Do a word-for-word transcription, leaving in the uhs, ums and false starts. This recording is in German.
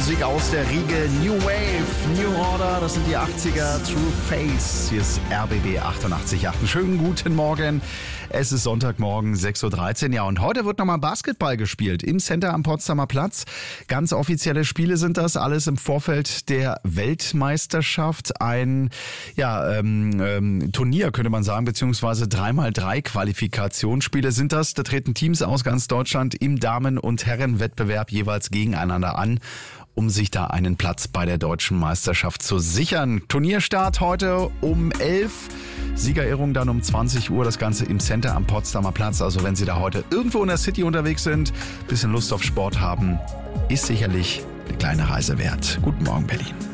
Musik aus der Riege New Wave, New Order, das sind die achtziger, True Face. Hier ist R B B achtundachtzig Komma acht. Einen schönen guten Morgen. Es ist Sonntagmorgen, sechs Uhr dreizehn. Ja, und heute wird nochmal Basketball gespielt im Center am Potsdamer Platz. Ganz offizielle Spiele sind das, alles im Vorfeld der Weltmeisterschaft. Ein ja, ähm, ähm, Turnier, könnte man sagen, beziehungsweise drei mal drei Qualifikationsspiele sind das. Da treten Teams aus ganz Deutschland im Damen- und Herrenwettbewerb jeweils gegeneinander an, um sich da einen Platz bei der deutschen Meisterschaft zu sichern. Turnierstart heute um elf, Siegerehrung dann um zwanzig Uhr, das Ganze im Center am Potsdamer Platz. Also wenn Sie da heute irgendwo in der City unterwegs sind, bisschen Lust auf Sport haben, ist sicherlich eine kleine Reise wert. Guten Morgen, Berlin.